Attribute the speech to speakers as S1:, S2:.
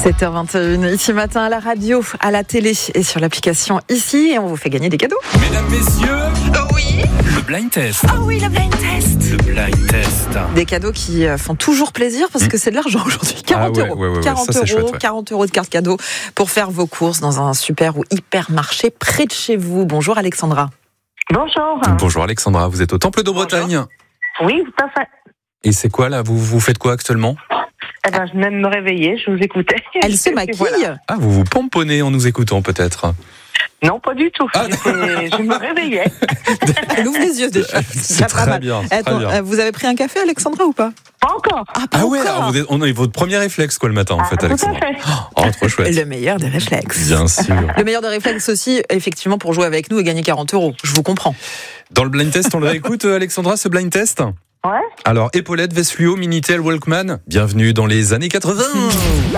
S1: 7h21, ici matin à la radio, à la télé et sur l'application ici, et on vous fait gagner des cadeaux.
S2: Mesdames, messieurs,
S1: Oui.
S2: le blind test.
S1: Ah oui, le blind test.
S2: Le blind test.
S1: Des cadeaux qui font toujours plaisir parce que c'est de l'argent aujourd'hui. 40 euros.
S2: Ouais,
S1: 40
S2: ça, c'est
S1: euros,
S2: chouette, ouais.
S1: 40 euros de carte cadeau pour faire vos courses dans un super ou hyper marché près de chez vous. Bonjour Alexandra.
S3: Bonjour.
S2: Bonjour Alexandra, vous êtes au Temple de Bretagne.
S3: Oui, tout à fait.
S2: Et c'est quoi là, vous faites quoi actuellement?
S3: Eh ben, je venais de me réveiller, je vous écoutais.
S1: Elle se maquille.
S3: Voilà.
S2: Ah, vous vous pomponnez en nous écoutant peut-être.
S3: Non, pas du tout.
S2: Ah,
S3: Je me réveillais.
S1: Elle ouvre les yeux déjà.
S2: C'est
S1: pas
S2: très
S1: mal.
S2: bien.
S1: Attends, vous avez pris un café Alexandra ou pas?
S3: Pas encore.
S1: Pas
S2: Ah ouais,
S1: encore.
S2: alors on a votre premier réflexe quoi le matin en fait
S3: Tout à
S2: Alexandra.
S3: fait.
S2: Oh, trop chouette.
S1: Le meilleur des réflexes.
S2: Bien sûr.
S1: Le meilleur des réflexes aussi, effectivement, pour jouer avec nous et gagner 40 euros. Je vous comprends.
S2: Dans le blind test, on le réécoute Alexandra, ce blind test?
S3: Ouais.
S2: Alors, épaulette, veste fluo, Minitel, Walkman, bienvenue dans les années 80.